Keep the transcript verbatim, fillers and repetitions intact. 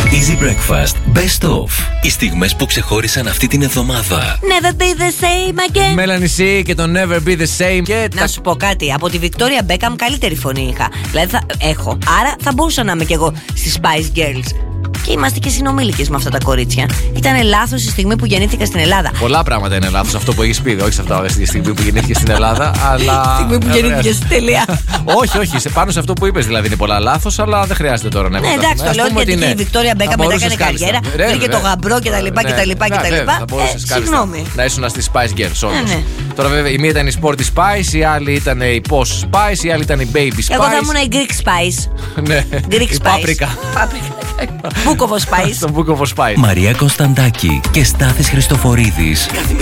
Easy Breakfast Best of. Οι στιγμές που ξεχώρισαν αυτή την εβδομάδα. Never be the same again. Melanie C και το Never be the same. Και να τα... σου πω κάτι. Από τη Victoria Beckham καλύτερη φωνή είχα. Δηλαδή θα... έχω. Άρα θα μπορούσα να είμαι κι εγώ στις Spice Girls. Και είμαστε και συνομήλικες με αυτά τα κορίτσια. Ήταν λάθος η στιγμή που γεννήθηκα στην Ελλάδα. Πολλά πράγματα είναι λάθος αυτό που έχεις πει. Όχι σε αυτά τη στιγμή που γεννήθηκε στην Ελλάδα, αλλά. Τη στιγμή που γεννήθηκε στην τελεία. Όχι, όχι. Σε, πάνω σε αυτό που είπες δηλαδή είναι πολλά λάθος, αλλά δεν χρειάζεται τώρα να ναι, εντάξει, το λέω γιατί και η Victoria Beckham μετά έκανε καριέρα. Βρήκε το γαμπρό κτλ. Συγγνώμη. Να ήσουν στις Spice Girls όντως. Τώρα βέβαια η μία ήταν η Sporty Spice, η άλλη ήταν η Posh Spice, η άλλη ήταν η Baby Spice. Εγώ θα ήμουν η Greek Spice. Ναι, Greek η Spice. Μπούκοβο Spice. Το Μπούκοβο Spice. Μαρία Κωνσταντάκη και Στάθης Χριστοφορίδης.